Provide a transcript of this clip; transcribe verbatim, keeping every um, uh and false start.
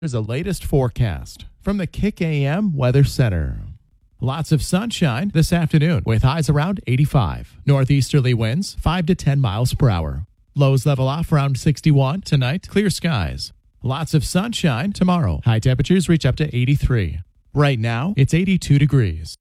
Here's the latest forecast from the Kick A M Weather Center. Lots of sunshine this afternoon with highs around eighty-five. Northeasterly winds five to ten miles per hour. Lows level off around sixty-one. Tonight, clear skies. Lots of sunshine tomorrow. High temperatures reach up to eighty-three. Right now, it's eighty-two degrees.